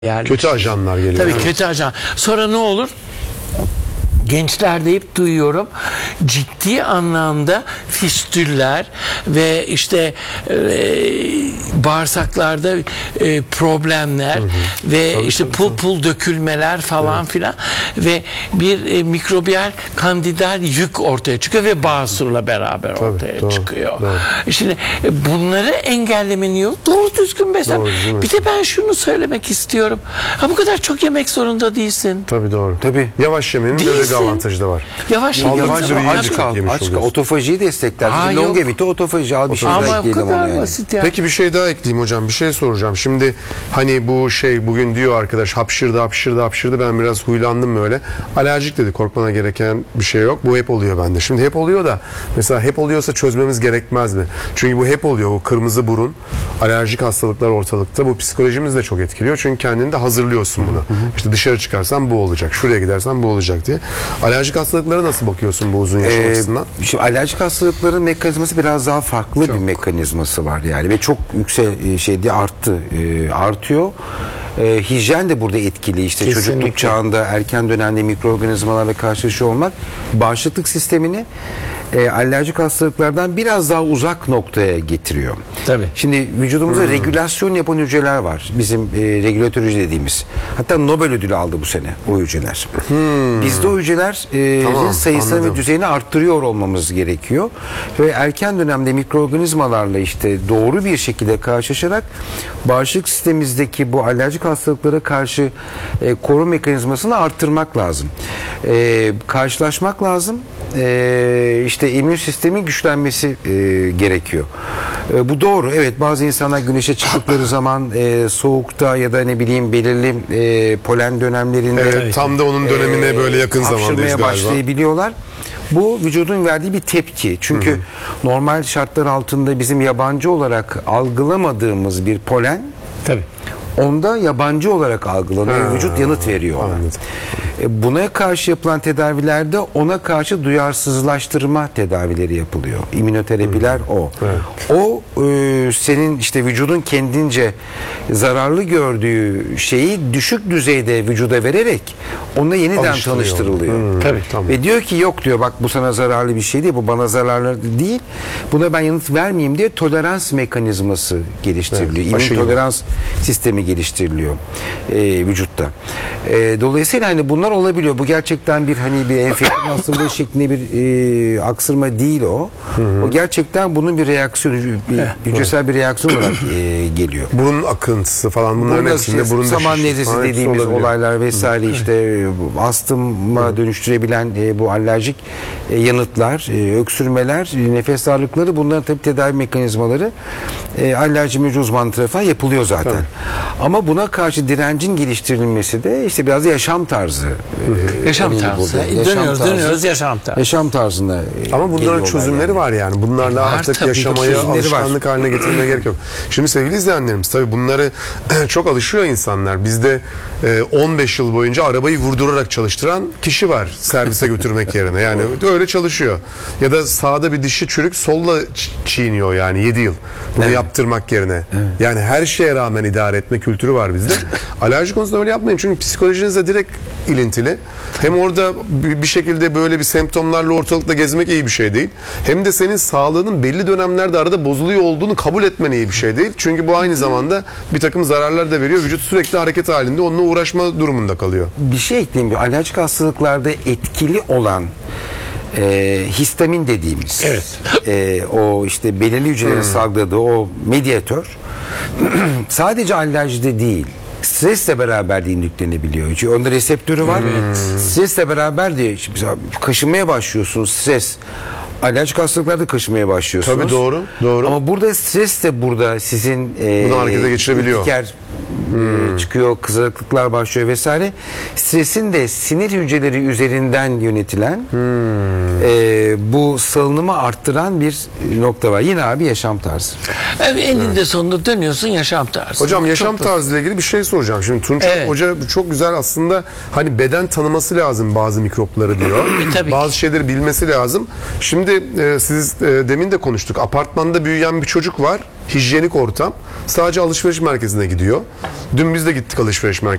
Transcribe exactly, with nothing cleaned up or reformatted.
Yani kötü ajanlar geliyor. Tabii yani. kötü ajan. Sonra ne olur? Gençler deyip duyuyorum, ciddi anlamda fistüller ve işte e, bağırsaklarda e, problemler hı hı. ve tabii, işte tabii, pul tabii. pul dökülmeler falan evet. filan ve bir e, mikrobiyal kandidal yük ortaya çıkıyor ve basırla beraber tabii, ortaya doğru, çıkıyor. Doğru. Şimdi e, bunları engellemenin yolu doğru düzgün beslenme. Bir de ben şunu söylemek istiyorum. Ha, bu kadar çok yemek zorunda değilsin. Tabii doğru. Tabii. Yavaş yemenin böyle bir avantajı da var. Yavaş yavaş, yavaş aç kal, aç kal. Otofajiyi destekler. Longevity otofaji. Al bir şey daha ekleyelim ona yani. Yani. Peki bir şey daha ekleyeyim hocam. Bir şey soracağım. Şimdi hani bu şey bugün diyor arkadaş hapşırdı hapşırdı hapşırdı. Ben biraz huylandım böyle. Alerjik dedi. Korkmana gereken bir şey yok. Bu hep oluyor bende. Şimdi hep oluyor da mesela hep oluyorsa çözmemiz gerekmez mi? Çünkü bu hep oluyor. O kırmızı burun, alerjik hastalıklar ortalıkta. Bu psikolojimizi de çok etkiliyor. Çünkü kendini de hazırlıyorsun buna. Hı hı. İşte dışarı çıkarsan bu olacak. Şuraya gidersen bu olacak diye. Alerjik hastalıklara nasıl bakıyorsun bu uzun yaşam ee, açısından? Şimdi alerjik hastalıkların mekanizması biraz daha farklı çok. bir mekanizması var yani ve çok yüksek şeyde arttı, e, artıyor. E, hijyen de burada etkili. İşte kesinlikle. Çocukluk çağında erken dönemde mikroorganizmalarla karşılaşıyor olmak bağışıklık sistemini e, alerjik hastalıklardan biraz daha uzak noktaya getiriyor. Tabii. Şimdi vücudumuzda hmm. regülasyon yapan hücreler var. Bizim e, regülatör hücre dediğimiz. Hatta Nobel ödülü aldı bu sene o hücreler. Hmm. Bizde o hücreler e, tamam, sayısını anladım. ve düzeyini arttırıyor olmamız gerekiyor. Ve erken dönemde mikroorganizmalarla işte doğru bir şekilde karşılaşarak bağışıklık sistemimizdeki bu alerjik hastalıklara karşı e, koruma mekanizmasını arttırmak lazım. E, karşılaşmak lazım. E, işte immün sistemin güçlenmesi e, gerekiyor. E, bu doğru. Evet, bazı insanlar güneşe çıktıkları zaman e, soğukta ya da ne bileyim belirli e, polen dönemlerinde evet, tam da onun dönemine e, böyle yakın zamandayız galiba. Başlayabiliyorlar. Bu vücudun verdiği bir tepki. Çünkü hı hı. normal şartlar altında bizim yabancı olarak algılamadığımız bir polen tabii. onda yabancı olarak algılanıyor. Ha, vücut yanıt veriyor ona. E, buna karşı yapılan tedavilerde ona karşı duyarsızlaştırma tedavileri yapılıyor. İmmünoterapiler hmm. o. Evet. O e, senin işte vücudun kendince zararlı gördüğü şeyi düşük düzeyde vücuda vererek ona yeniden tanıştırılıyor. Hmm. Tabii, tamam. Ve diyor ki yok diyor bak bu sana zararlı bir şey değil, bu bana zararlı değil. Buna ben yanıt vermeyeyim diye tolerans mekanizması geliştiriliyor. Evet, İmmün tolerans sistemi geliştiriliyor e, vücutta. E, dolayısıyla hani bunlar olabiliyor. Bu gerçekten bir hani bir enfeksiyon hastalığı şeklinde bir e, aksırma değil o. Hı hı. O gerçekten bunun bir reaksiyonu, bir hücresel bir reaksiyon olarak e, geliyor. Burun akıntısı falan bunların Burada hepsinde işte, burun saman nezlesi dediğimiz olaylar vesaire hı. işte astıma hı. dönüştürebilen e, bu alerjik e, yanıtlar, e, öksürmeler, e, nefes darlıkları bunların tabii tedavi mekanizmaları e, alerji uzmanı tarafından yapılıyor zaten. Evet. Ama buna karşı direncin geliştirilmesi de işte biraz da yaşam tarzı. E, yaşam tarzı. Yaşam dönüyoruz, tarzı. dönüyoruz yaşam tarzı. Yaşam tarzında. Ama bunların çözümleri yani. var yani. Bunlarla var, artık yaşamaya alışkanlık var. haline getirmeye gerek yok. Şimdi sevgili izleyenlerimiz tabii bunları çok alışıyor insanlar. Bizde on beş yıl boyunca arabayı vurdurarak çalıştıran kişi var servise götürmek yerine. Yani öyle çalışıyor. Ya da sağda bir dişi çürük solla çiğniyor yani yedi yıl. Bunu evet. yaptırmak yerine. Evet. Yani her şeye rağmen idare etme kültürü var bizde. Alerji konusunda öyle yapmayın. Çünkü psikolojinizle direkt ilintili. Hem orada bir şekilde böyle bir semptomlarla ortalıkta gezmek iyi bir şey değil. Hem de senin sağlığının belli dönemlerde arada bozuluyor olduğunu kabul etmen iyi bir şey değil. Çünkü bu aynı zamanda bir takım zararlar da veriyor. Vücut sürekli hareket halinde onunla uğraşma durumunda kalıyor. Bir şey ekleyeyim. Alerjik hastalıklarda etkili olan E, histamin dediğimiz evet. e, o işte belirli hücrelerin hmm. salgıladığı o medyatör sadece alerjide değil stresle beraber de indüklenebiliyor. Çünkü onda reseptörü var. Evet. Stresle beraber de kaşınmaya başlıyorsunuz. Stres. Alerjik hastalıklarda kaşımaya başlıyorsunuz. Tabii doğru, doğru. Ama burada stres de burada sizin e, bunu harekete geçirebiliyor. Diker, hmm. çıkıyor, kızarıklıklar başlıyor vesaire. Stresin de sinir hücreleri üzerinden yönetilen hmm. e, bu salınımı arttıran bir nokta var. Yine abi yaşam tarzı. Evet, eninde evet. sonunda dönüyorsun yaşam tarzı. Hocam yaşam çok tarzı ile ilgili bir şey soracağım. Şimdi Tunç evet. Hoca çok güzel aslında hani beden tanıması lazım bazı mikropları diyor. e, bazı şeyleri bilmesi lazım. Şimdi e, siz e, demin de konuştuk. Apartmanda büyüyen bir çocuk var. hijyenik ortam sadece alışveriş merkezine gidiyor. Dün biz de gittik alışveriş merkezine.